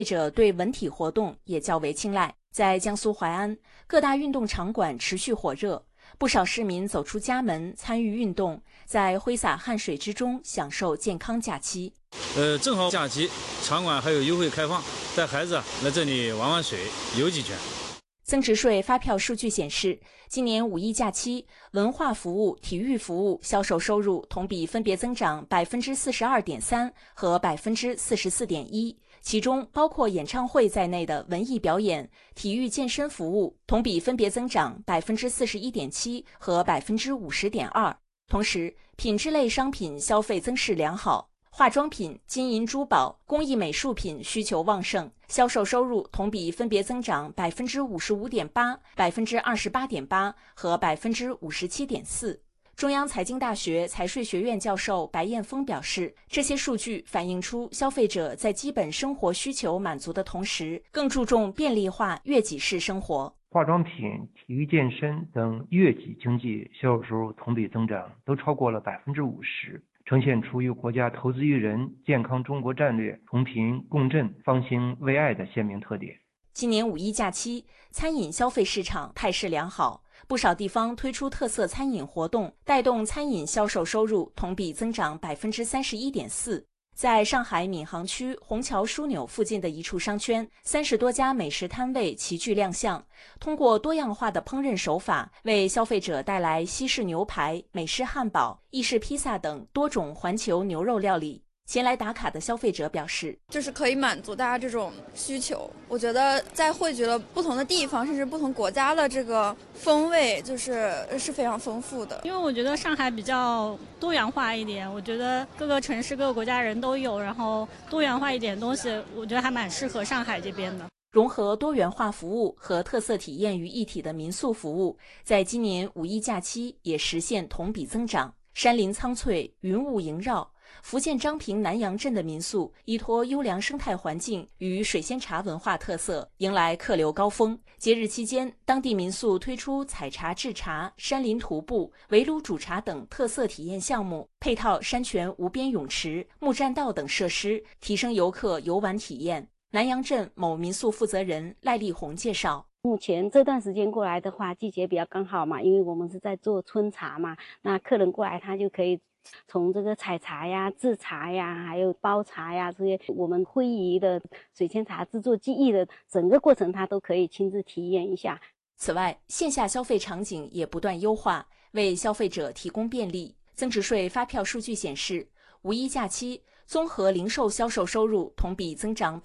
者对文体活动也较为青睐。在江苏淮安，各大运动场馆持续火热，不少市民走出家门参与运动，在挥洒汗水之中享受健康假期。 正好假期，场馆还有优惠开放，带孩子来这里玩玩水、游几圈。 增值税发票数据显示，今年五一假期，文化服务、体育服务销售收入同比分别增长42.3%和44.1%，其中包括演唱会在内的文艺表演、体育健身服务同比分别增长41.7%和50.2%。同时，品质类商品消费增势良好。化妆品、金银珠宝、工艺美术品需求旺盛，销售收入同比分别增长55.8%、28.8%和57.4%。中央财经大学财税学院教授白彦峰表示，这些数据反映出消费者在基本生活需求满足的同时，更注重便利化悦己式生活。 化妆品、体育健身等悦己经济销售收入同比增长都超过了50%。呈现出与国家投资育人、健康中国战略同频共振、方兴未艾的鲜明特点。 今年五一假期，餐饮消费市场态势良好，不少地方推出特色餐饮活动，带动餐饮销售收入同比增长31.4%。在上海闵行区虹桥枢纽附近的一处商圈，30多家美食摊位齐聚亮相，通过多样化的烹饪手法，为消费者带来西式牛排、美式汉堡、意式披萨等多种环球牛肉料理。前来打卡的消费者表示， 就是可以满足大家这种需求。我觉得在汇聚了不同的地方，甚至不同国家的这个风味，是非常丰富的。 因为我觉得上海比较多元化一点，我觉得各个城市、各个国家人都有，然后多元化一点东西，我觉得还蛮适合上海这边的。 融合多元化服务和特色体验于一体的民宿服务，在今年五一假期也实现同比增长。山林苍翠，云雾萦绕。福建漳平南阳镇的民宿依托优良生态环境与水仙茶文化特色，迎来客流高峰。节日期间，当地民宿推出采茶制茶、山林徒步、围炉煮茶等特色体验项目，配套山泉无边泳池、木栈道等设施，提升游客游玩体验。南阳镇某民宿负责人赖丽红介绍， 目前这段时间过来的话，季节比较刚好嘛，因为我们是在做春茶嘛，那客人过来他就可以从这个采茶呀、制茶呀，还有包茶呀，这些我们会宜的水仙茶制作技艺的整个过程，他都可以亲自体验一下。 此外，线下消费场景也不断优化，为消费者提供便利。增值税发票数据显示，五一假期综合零售销售收入同比增长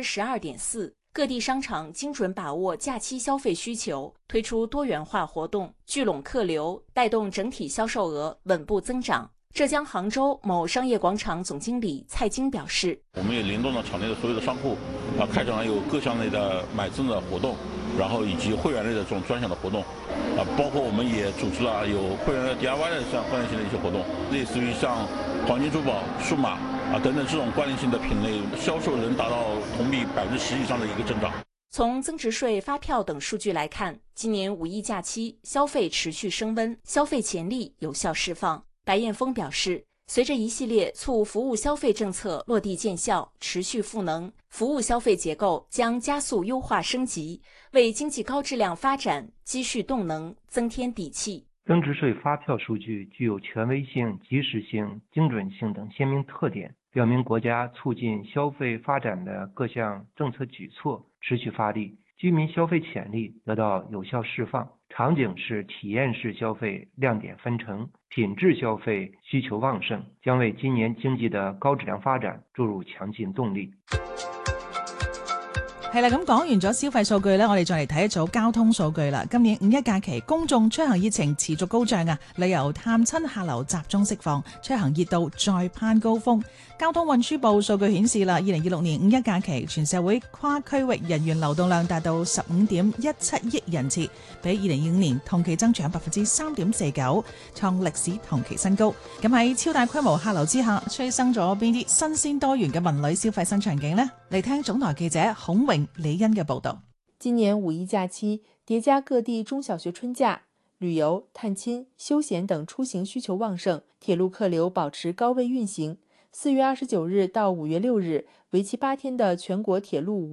12.4%。各地商场精准把握假期消费需求，推出多元化活动，聚拢客流，带动整体销售额稳步增长。浙江杭州某商业广场总经理蔡京表示， 我们也联动了场内的所有的商户，开展了有各项类的买赠的活动，然后以及会员类的这种专享的活动，包括我们也组织了有会员的 DIY 的像关联性的一些活动，类似于像黄金珠宝、数码等等这种关联性的品类，销售能达到同比10%以上的一个增长。 从增值税发票等数据来看，今年五一假期消费持续升温，消费潜力有效释放。白彦峰表示，随着一系列促服务消费政策落地见效，持续赋能，服务消费结构将加速优化升级，为经济高质量发展积蓄动能，增添底气。 增值税发票数据具有权威性、及时性、精准性等鲜明特点，表明国家促进消费发展的各项政策举措持续发力，居民消费潜力得到有效释放，场景式、体验式消费亮点纷呈，品质消費需求旺盛，將為今年經濟的高質量發展注入強勁動力。 係啦，咁講完咗消費數據呢，我哋再嚟睇一組交通數據啦。今年五一假期，公眾出行熱情持續高漲啊，旅遊探親客流集中釋放，出行熱度再攀高峰。交通運輸部數據顯示啦，2026年五一假期全社會跨區域人員流動量達到15.17億人次，比2025年同期增長3.49%，創歷史同期新高。咁喺超大規模客流之下，催生咗邊啲新鮮多元嘅文旅消費新場景呢？嚟聽總台記者孔榮、李欣嘅報導。 今年五一假期疊加各地中小學春假，旅遊、探親、休閒等出行需求旺盛，鐵路客流保持高位運行。 4月29日到5月6日，为期8天的全国铁路